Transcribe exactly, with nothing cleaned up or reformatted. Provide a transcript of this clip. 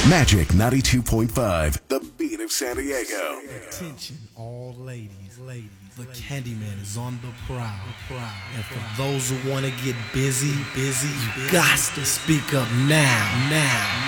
Magic ninety-two point five, the beat of San Diego. Attention, all ladies, ladies. The Candyman is on the prowl, prowl. And for those who want to get busy, busy, you got to speak up now, now.